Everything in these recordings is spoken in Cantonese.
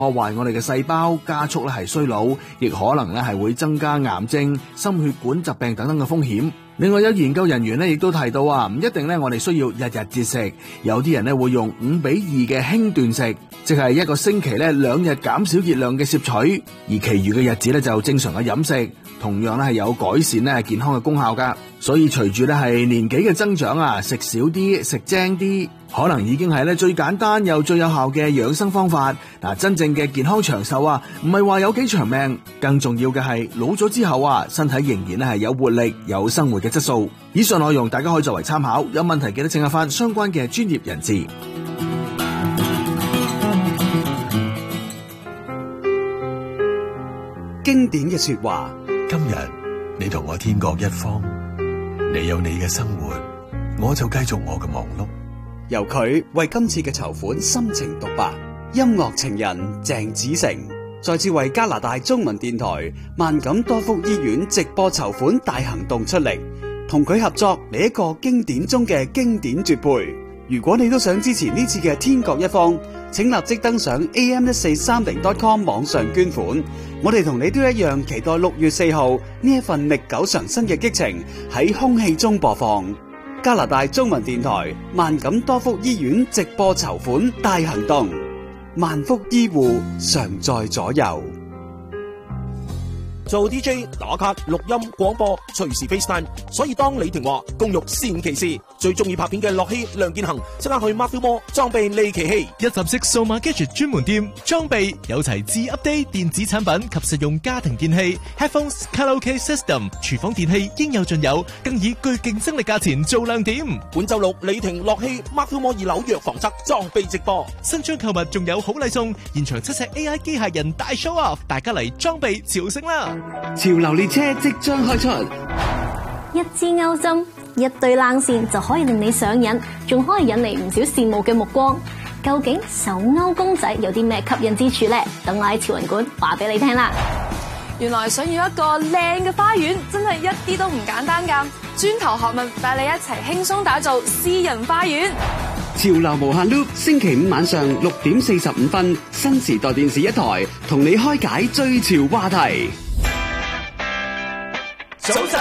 破壞我哋嘅細胞，加速咧係衰老，亦可能咧係會增加癌症、心血管疾病等等嘅風險。另外有研究人員咧亦都提到啊，唔一定咧我哋需要日日節食，有啲人咧會用5:2嘅輕斷食，即係一個星期咧2日減少熱量嘅攝取，而其餘嘅日子咧就正常嘅飲食，同樣咧係有改善咧健康嘅功效噶。所以隨住咧係年紀嘅增長啊，食少啲，食精啲，可能已經係咧最簡單又最有效嘅養生方法。嗱，真正嘅健康長壽啊，唔係話有幾長命，更重要嘅係老咗之後啊，身體仍然咧係有活力，有生活嘅質素。以上內容大家可以作為參考，有問題記得請下翻相關嘅專業人士。 經典嘅說話， 今日你同我天各一方，你有你嘅生活，我就繼續我嘅忙碌。 由佢為今次嘅籌款深情獨白，音樂情人鄭子誠再次為加拿大中文電台萬錦多福醫院直播籌款大行動出力，同佢合作嚟一個經典中嘅經典絕配。如果你都想支持呢次嘅天各一方，請立即登上 am1430.com 網上捐款。我哋同你都一樣期待6月4號呢一份歷久常新嘅激情喺空氣中播放。加拿大中文電台萬錦多福醫院直播籌款大行動，萬福醫護常在左右。 做 DJ 打卡錄音廣播隨時 FaceTime， 所以當李婷話公寓善其事，最中意拍片嘅樂希梁建恒即刻去 Matthew Mall 裝備利其器， 一站式數碼 gadget 專門店，裝備有齊至 update 電子產品及實用家庭電器 ，headphones、卡拉 OK system、廚房電器應有盡有，更以具競爭力價錢做亮點。 本周六李婷樂希 Matthew Mall 2樓藥房側裝備直播， 新張購物仲有好禮送，現場7尺 AI 機械人大 show off， 大家嚟裝備朝聖啦！ 潮流列車即將開出， 一支鈎針，一對冷線就可以令你上癮，仲可以引嚟唔少羨慕嘅目光。究竟手鈎公仔有啲咩吸引之處呢？等我喺潮雲館話俾你聽啦。 原來想要一個靚嘅花園，真係一啲都唔簡單㗎。磚頭學問帶你一齊輕鬆打造私人花園。 潮流無限 loop， 星期5晚上6點45分，新時代電視一台同你開解最潮話題。 早晨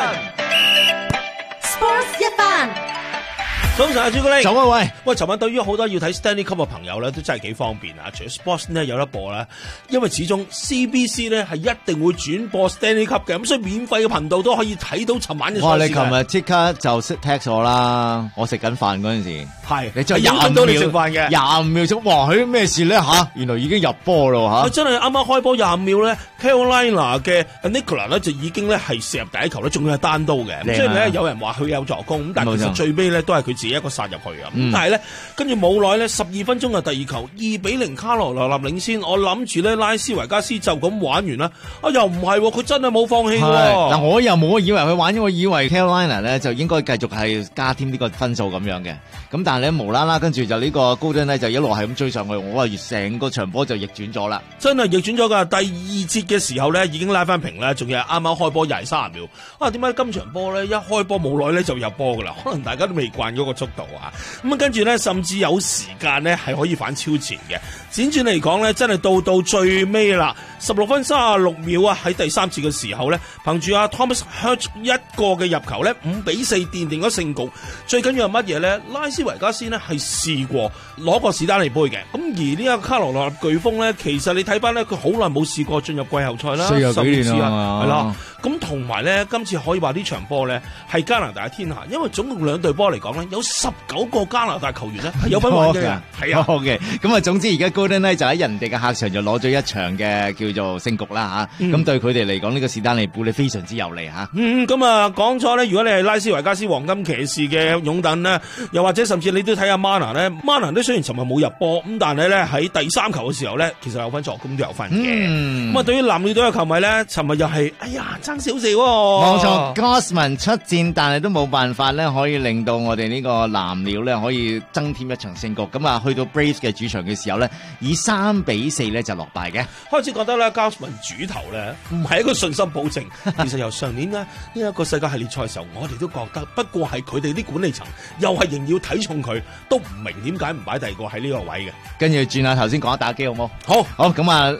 Sports 一番， 早晨啊，朱古力， 早啊喂， 尋晚對於好多要睇 Stanley Cup 嘅朋友咧，都真係幾方便啊！除咗 Sports 呢有得播啦，因為始終 CBC 咧係一定會轉播 Stanley Cup 嘅，咁所以免費嘅頻道都可以睇到尋晚嘅賽事。 哇！你琴日即刻就識 text 我啦，我食緊飯嗰陣時， 係你真係 25秒你食飯嘅 25秒鐘，哇！佢咩事咧吓？原來已經入波咯吓！ 真係啱啱開波25秒咧 ，Carolina 嘅 Nicola 咧就已經咧係射入第一球咧，仲要係單刀嘅。咁所以咧有人話佢有助攻，咁但係其實最尾咧都係佢自己一個殺入去啊。咁但係咧跟住冇耐咧12分鐘嘅第二球2-0卡羅來納領先，我諗住咧拉斯維加斯就咁玩完啦，又唔係，佢真係冇放棄。 嗱，我又冇以為佢玩，因為我以為 Carolina 咧就應該繼續係加添呢個分數咁樣嘅。咁但係咧無啦啦跟住就呢個 Golden 咧就一路係咁追上去，我話成個場波就逆轉咗啦。 真係逆轉咗噶，第二節嘅時候咧已經拉翻平啦，仲要係啱啱開波又係30秒。點解今場波咧一開波冇耐咧就入波噶啦？可能大家都未慣嗰個速度啊。咁跟住咧甚至有時間咧係可以反超前嘅。輾轉嚟講咧，真係到最尾啦，16分36秒啊！喺第三節嘅時候咧，憑住阿 Thomas Hurt 一個嘅入球咧，5-4奠定咗勝局。最緊要係乜嘢咧？拉斯維加斯呢係試過攞過史丹利杯嘅，咁而呢個卡羅來納颶風咧，其實你睇翻咧，佢好耐冇試過進入季後賽啦，10幾年啦，係啦。咁同埋咧，今次可以話呢場波咧係加拿大嘅天下，因為總共兩隊波嚟講咧，有19個加拿大球員咧係有份玩嘅，係啊。 OK， 咁啊，總之而家 Golden 咧就喺人哋嘅客場就攞咗一場嘅叫做勝局啦吓，咁對佢哋嚟講呢個史丹利杯咧非常之有利吓。 咁啊講咗咧，如果你係拉斯維加斯黃金騎士嘅擁躉咧，又或者甚至你都睇下 Mana 咧 ，Mana 都雖然尋日冇入波，咁但係咧喺第3球嘅時候咧，其實有分助攻都有分嘅。咁啊，對於藍鳥隊嘅球迷咧，尋日又係哎呀爭少少喎。 冇錯 ，Gausman 出戰，但係都冇辦法咧，可以令到我哋呢個個藍鳥咧可以增添一場勝局。咁啊，去到 Braves 嘅主場嘅時候咧，以3-4咧就落敗嘅。 開始覺得咧 Gausman 主頭咧唔係一個信心保證。其實由上年呢一個世界系列賽嘅時候，我哋都覺得，不過係佢哋啲管理層又係仍要睇重佢，都唔明點解唔擺第二個喺呢個位嘅。 跟住轉下頭先講下打機好冇？ 好， 咁啊。